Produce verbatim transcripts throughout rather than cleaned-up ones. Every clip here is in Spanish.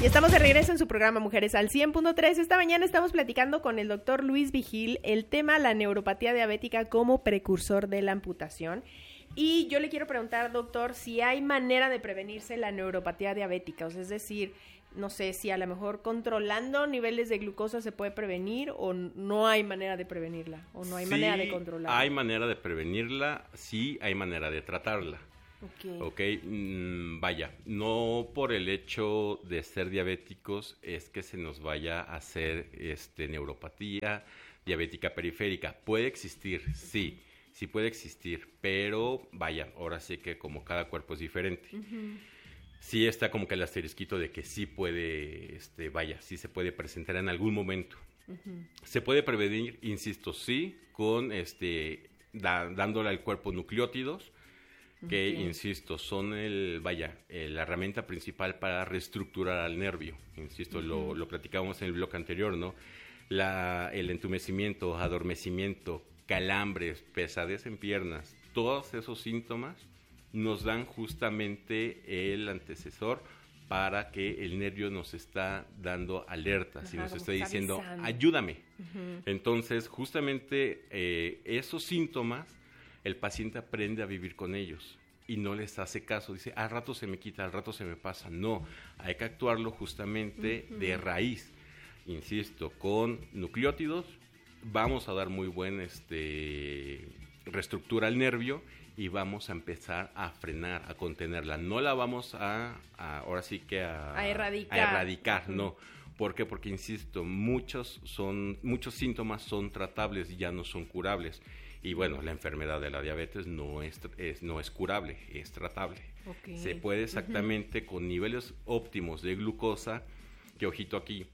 Y estamos de regreso en su programa Mujeres al cien punto tres. Esta mañana estamos platicando con el doctor Luis Vigil el tema la neuropatía diabética como precursor de la amputación. Y yo le quiero preguntar, doctor, si hay manera de prevenirse la neuropatía diabética, o sea, es decir, no sé si a lo mejor controlando niveles de glucosa se puede prevenir o no hay manera de prevenirla, o no hay sí, manera de controlarla. Hay manera de prevenirla, sí hay manera de tratarla. Okay. Ok, mm, vaya, no por el hecho de ser diabéticos es que se nos vaya a hacer este, neuropatía diabética periférica. Puede existir, sí, sí puede existir, pero vaya, ahora sí que como cada cuerpo es diferente. Uh-huh. Sí está como que el asterisquito de que sí puede, este, vaya, sí se puede presentar en algún momento. Uh-huh. Se puede prevenir, insisto, sí, con este, da, dándole al cuerpo nucleótidos, que, okay. insisto, son el, vaya, eh, la herramienta principal para reestructurar al nervio. Insisto, uh-huh. lo, lo platicábamos en el bloque anterior, ¿no? La, el entumecimiento, adormecimiento, calambres, pesadez en piernas, todos esos síntomas nos dan justamente el antecesor para que el nervio nos está dando alertas y nos está diciendo, avisando. Ayúdame. Uh-huh. Entonces, justamente eh, esos síntomas, el paciente aprende a vivir con ellos y no les hace caso. Dice, al rato se me quita, al rato se me pasa. No, hay que actuarlo justamente uh-huh. de raíz. Insisto, con nucleótidos vamos a dar muy buena este, reestructura al nervio y vamos a empezar a frenar, a contenerla. No la vamos a, a ahora sí que a, a erradicar, a erradicar uh-huh. no. ¿Por qué? Porque, insisto, muchos, son, muchos síntomas son tratables y ya no son curables. Y bueno, la enfermedad de la diabetes no es, es, no es curable, es tratable. Okay. Se puede exactamente uh-huh. con niveles óptimos de glucosa, que ojito aquí,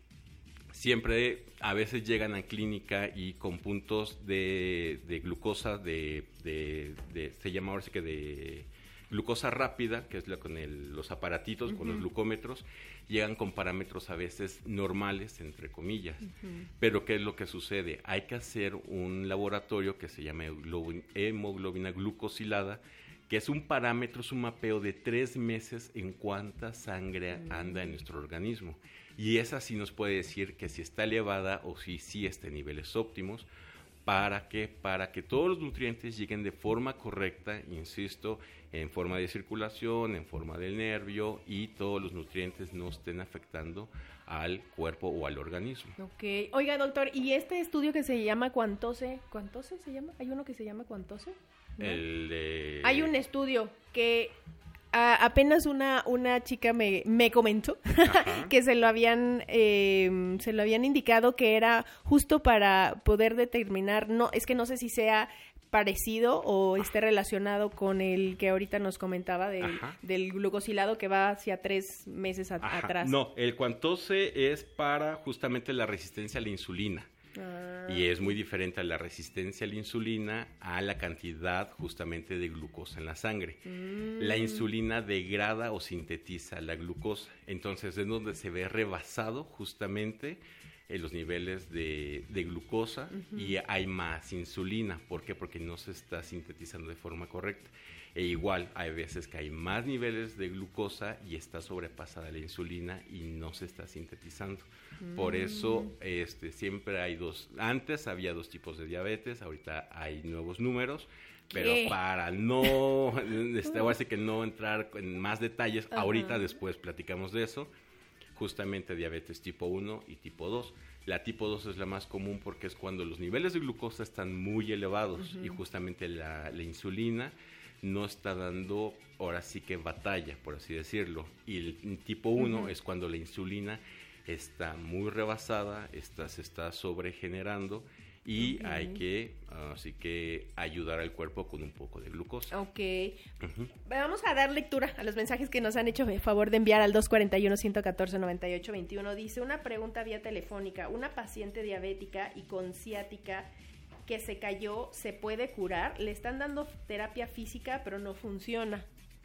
siempre a veces llegan a clínica y con puntos de, de glucosa, de, de, de, se llama ahora sí que de glucosa rápida, que es la con el, los aparatitos, uh-huh. con los glucómetros, llegan con parámetros a veces normales, entre comillas. Uh-huh. Pero ¿qué es lo que sucede? Hay que hacer un laboratorio que se llama hemoglobina glucosilada, que es un parámetro, es un mapeo de tres meses en cuánta sangre uh-huh. anda en nuestro organismo. Y esa sí nos puede decir que si está elevada o si sí está en niveles óptimos. ¿Para qué? Para que todos los nutrientes lleguen de forma correcta, insisto, en forma de circulación, en forma del nervio y todos los nutrientes no estén afectando al cuerpo o al organismo. Ok. Oiga, doctor, ¿y este estudio que se llama Quantose? ¿Quantose se llama? ¿Hay uno que se llama Quantose? ¿No? El de... Hay un estudio que... A, apenas una una chica me, me comentó que se lo habían eh, se lo habían indicado que era justo para poder determinar, no es que no sé si sea parecido o esté relacionado con el que ahorita nos comentaba del, del glucosilado que va hacia tres meses a, atrás. No, el Quantose es para justamente la resistencia a la insulina. Ah. Y es muy diferente a la resistencia a la insulina a la cantidad justamente de glucosa en la sangre. Mm. La insulina degrada o sintetiza la glucosa, entonces es donde se ve rebasado justamente en los niveles de, de glucosa uh-huh. y hay más insulina. ¿Por qué? Porque no se está sintetizando de forma correcta. E igual, hay veces que hay más niveles de glucosa y está sobrepasada la insulina y no se está sintetizando. Mm. Por eso este, siempre hay dos, antes había dos tipos de diabetes, ahorita hay nuevos números, pero ¿qué? Para no, este, ahora sí que no entrar en más detalles, uh-huh. ahorita después platicamos de eso. Justamente diabetes tipo uno y tipo dos. La tipo dos es la más común porque es cuando los niveles de glucosa están muy elevados uh-huh. y justamente la, la insulina no está dando, ahora sí que batalla, por así decirlo. Y el tipo uno uh-huh. es cuando la insulina está muy rebasada, está, se está sobregenerando y uh-huh. hay que, así que ayudar al cuerpo con un poco de glucosa. Ok. Uh-huh. Vamos a dar lectura a los mensajes que nos han hecho a favor de enviar al dos cuatro uno, uno uno cuatro, nueve ocho dos uno. Dice, una pregunta vía telefónica, una paciente diabética y con ciática que se cayó, ¿se puede curar? Le están dando terapia física, pero no funciona.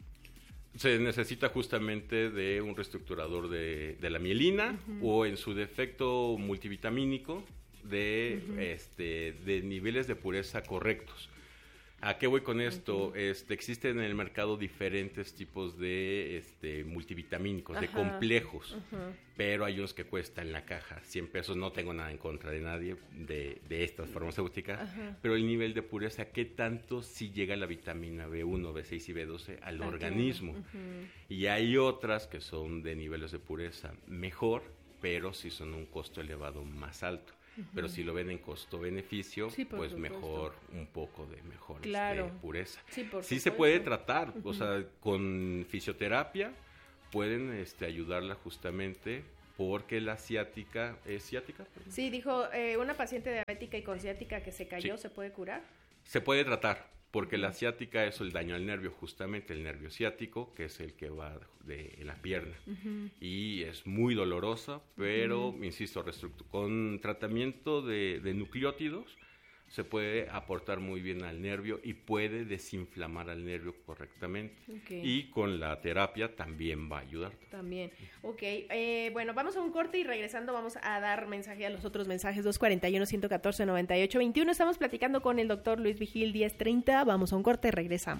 Se necesita justamente de un reestructurador de, de la mielina uh-huh. o en su defecto multivitamínico de, uh-huh. este, de niveles de pureza correctos. ¿A qué voy con esto? Uh-huh. Este, existen en el mercado diferentes tipos de este, multivitamínicos, Ajá. de complejos, uh-huh. pero hay unos que cuestan en la caja cien pesos. No tengo nada en contra de nadie de, de estas farmacéuticas, uh-huh. pero el nivel de pureza, ¿qué tanto si llega la vitamina B uno, B seis y B doce al uh-huh. organismo? Uh-huh. Y hay otras que son de niveles de pureza mejor, pero sí son un costo elevado más alto. Uh-huh. Pero si lo ven en costo-beneficio, sí, pues supuesto. Mejor un poco de mejor claro. este, pureza. Sí, por sí se puede tratar, uh-huh. o sea, con fisioterapia pueden este, ayudarla justamente porque la ciática, ¿es ciática? Sí, dijo eh, una paciente diabética y con ciática que se cayó, sí. ¿se puede curar? Se puede tratar. Porque la ciática es el daño al nervio, justamente el nervio ciático, que es el que va de en la pierna. Uh-huh. Y es muy dolorosa, pero, uh-huh. insisto, restructu- con tratamiento de, de nucleótidos se puede aportar muy bien al nervio y puede desinflamar al nervio correctamente. Okay. Y con la terapia también va a ayudar. También. Ok. Eh, bueno, vamos a un corte y regresando vamos a dar mensaje a los otros mensajes. dos cuarenta y uno, ciento catorce, noventa y ocho veintiuno. Estamos platicando con el doctor Luis Vigil, diez treinta. Vamos a un corte y regresamos.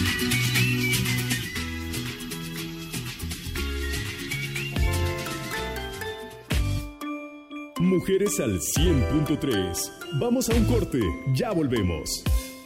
Mujeres al cien punto tres. Vamos a un corte, ya volvemos.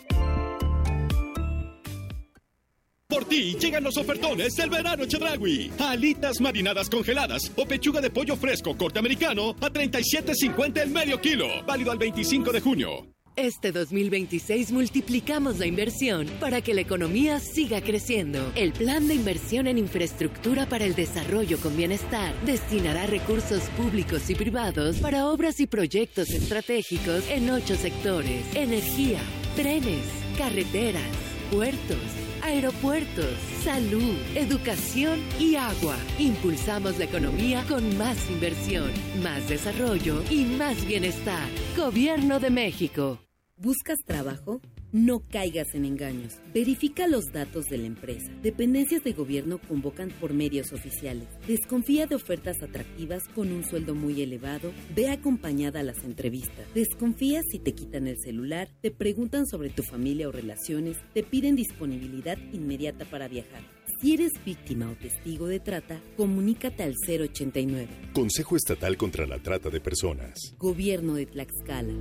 Por ti llegan los ofertones del verano Chedraui. Alitas marinadas congeladas o pechuga de pollo fresco corte americano a treinta y siete cincuenta el medio kilo. Válido al veinticinco de junio. Este dos mil veintiséis multiplicamos la inversión para que la economía siga creciendo. El Plan de Inversión en Infraestructura para el Desarrollo con Bienestar destinará recursos públicos y privados para obras y proyectos estratégicos en ocho sectores: energía, trenes, carreteras, puertos, aeropuertos, salud, educación y agua. Impulsamos la economía con más inversión, más desarrollo y más bienestar. Gobierno de México. ¿Buscas trabajo? No caigas en engaños. Verifica los datos de la empresa. Dependencias de gobierno convocan por medios oficiales. Desconfía de ofertas atractivas con un sueldo muy elevado. Ve acompañada a las entrevistas. Desconfía si te quitan el celular, te preguntan sobre tu familia o relaciones, te piden disponibilidad inmediata para viajar. Si eres víctima o testigo de trata, comunícate al cero ochenta y nueve. Consejo Estatal contra la Trata de Personas. Gobierno de Tlaxcala.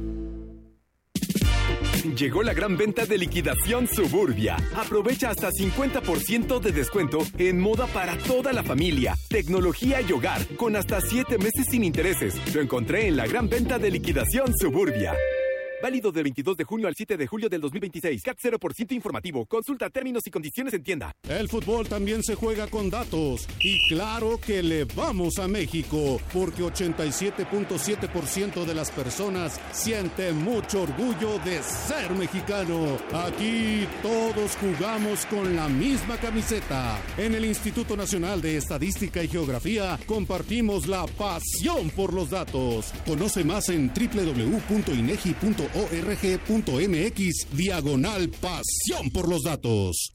Llegó la gran venta de liquidación Suburbia. Aprovecha hasta cincuenta por ciento de descuento en moda para toda la familia, tecnología y hogar, con hasta siete meses sin intereses. Lo encontré en la gran venta de liquidación Suburbia. Válido del veintidós de junio al siete de julio del dos mil veintiséis. C A T cero por ciento informativo. Consulta términos y condiciones en tienda. El fútbol también se juega con datos. Y claro que le vamos a México, porque ochenta y siete punto siete por ciento de las personas siente mucho orgullo de ser mexicano. Aquí todos jugamos con la misma camiseta. En el Instituto Nacional de Estadística y Geografía compartimos la pasión por los datos. Conoce más en doble u doble u doble u punto inegi punto org punto mx diagonal pasión por los datos.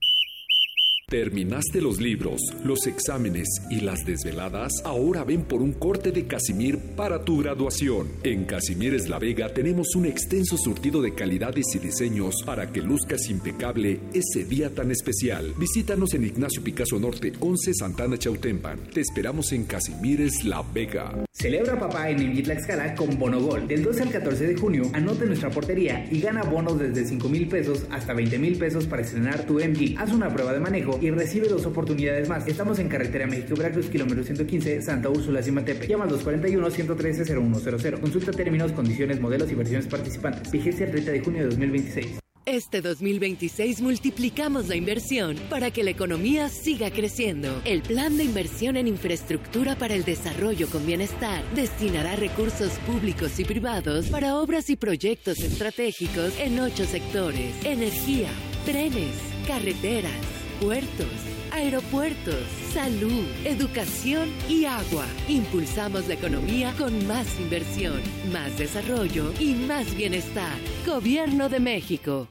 ¿Terminaste los libros, los exámenes y las desveladas? Ahora ven por un corte de Casimir para tu graduación. En Casimires La Vega tenemos un extenso surtido de calidades y diseños para que luzcas impecable ese día tan especial. Visítanos en Ignacio Picasso Norte, once Santana Chautempan. Te esperamos en Casimires La Vega. Celebra papá en M G Tlaxcala con Bonogol. Del doce al catorce de junio, anota en nuestra portería y gana bonos desde cinco mil pesos hasta veinte mil pesos para estrenar tu M G. Haz una prueba de manejo y recibe dos oportunidades más. Estamos en carretera México-Veracruz, kilómetro ciento quince, Santa Úrsula, Cimatepe. Llama al dos cuarenta y uno, ciento trece, cero uno cero cero. Consulta términos, condiciones, modelos y versiones participantes. Vigencia el treinta de junio de dos mil veintiséis. Este dos mil veintiséis multiplicamos la inversión para que la economía siga creciendo. El Plan de Inversión en Infraestructura para el Desarrollo con Bienestar destinará recursos públicos y privados para obras y proyectos estratégicos en ocho sectores: energía, trenes, carreteras, puertos, aeropuertos, salud, educación y agua. Impulsamos la economía con más inversión, más desarrollo y más bienestar. Gobierno de México.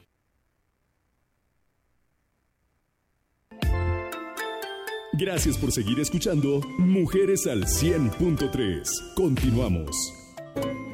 Gracias por seguir escuchando Mujeres al cien punto tres. Continuamos.